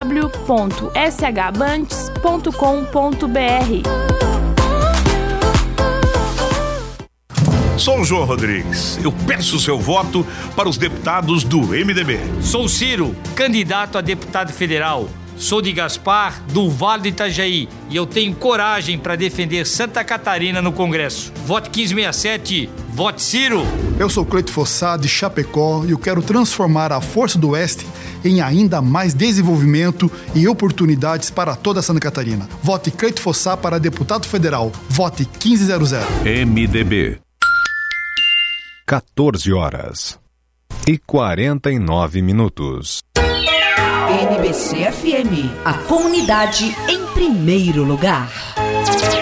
www.shbantes.com.br. Sou o João Rodrigues. Eu peço o seu voto para os deputados do MDB. Sou Ciro, candidato a deputado federal. Sou de Gaspar, do Vale do Itajaí, e eu tenho coragem para defender Santa Catarina no Congresso. Vote 1567, vote Ciro. Eu sou Cleito Fossá, de Chapecó, e eu quero transformar a Força do Oeste em ainda mais desenvolvimento e oportunidades para toda Santa Catarina. Vote Cleito Fossá para deputado federal. Vote 1500. MDB. 14h49. NBC FM, a comunidade em primeiro lugar.